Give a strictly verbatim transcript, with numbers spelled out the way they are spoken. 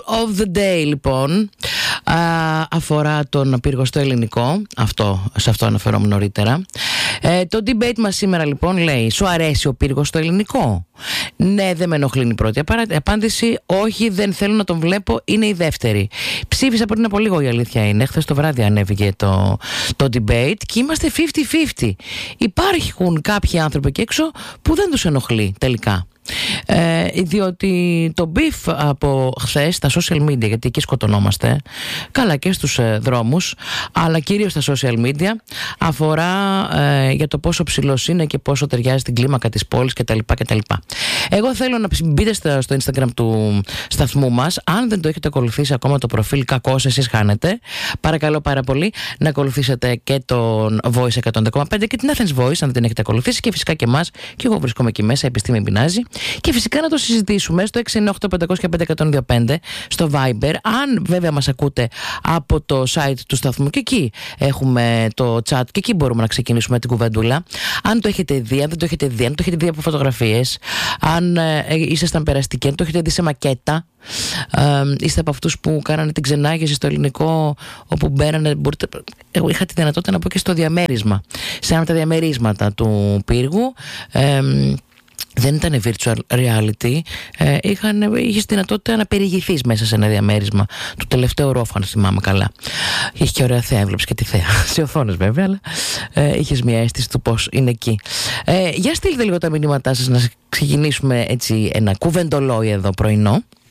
of the day λοιπόν α, αφορά τον πύργο στο ελληνικό. Αυτό, σε αυτό αναφερόμουν νωρίτερα. ε, Το debate μας σήμερα λοιπόν λέει: σου αρέσει ο πύργος στο ελληνικό? Ναι, δεν με ενοχλεί η πρώτη απάντηση. Όχι, δεν θέλω να τον βλέπω, είναι η δεύτερη. Ψήφισα πριν από λίγο, η αλήθεια είναι. Χθες το βράδυ ανέβηκε το, το debate και είμαστε πενήντα πενήντα. Υπάρχουν κάποιοι άνθρωποι εκεί έξω που δεν τους ενοχλεί τελικά. Ε, διότι το beef από χθες στα social media, γιατί εκεί σκοτωνόμαστε, καλά και στους ε, δρόμους, αλλά κυρίως στα social media, αφορά ε, για το πόσο ψηλός είναι και πόσο ταιριάζει στην κλίμακα της πόλης κτλ. κτλ. Εγώ θέλω να μπείτε στο, στο Instagram του σταθμού μας. Αν δεν το έχετε ακολουθήσει ακόμα το προφίλ, κακώς εσείς χάνετε. Παρακαλώ πάρα πολύ να ακολουθήσετε και τον Voice εκατόν ένα κόμμα πέντε και την Athens Voice, αν δεν την έχετε ακολουθήσει, και φυσικά και εμάς, και εγώ βρίσκομαι εκεί μέσα, επιστήμη πεινάζει. Και φυσικά να το συζητήσουμε στο έξι εννιά οκτώ πέντε μηδέν πέντε ένα μηδέν δύο πέντε στο Viber. Αν βέβαια μας ακούτε από το site του σταθμού, και εκεί έχουμε το chat και εκεί μπορούμε να ξεκινήσουμε την κουβεντούλα. Αν το έχετε δει, αν δεν το έχετε δει, αν το έχετε δει από φωτογραφίες, αν ε, ήσασταν περαστικοί, αν το έχετε δει σε μακέτα, ε, είστε από αυτούς που κάνανε την ξενάγηση στο ελληνικό, όπου μπαίνανε, μπορείτε, εγώ είχα τη δυνατότητα να πω και στο διαμέρισμα, σε ένα από τα διαμερίσματα του πύργου. ε, Δεν ήταν virtual reality. Ε, είχαν, είχες δυνατότητα να περιηγηθείς μέσα σε ένα διαμέρισμα του τελευταίου ρόφου, αν θυμάμαι καλά. Είχε και ωραία θέα, έβλεψες και τη θέα. Σε οθόνες βέβαια, αλλά ε, είχες μια αίσθηση του πώς είναι εκεί. Ε, για στείλτε λίγο τα μηνύματά σας να ξεκινήσουμε έτσι ένα κουβεντολόι εδώ πρωινό.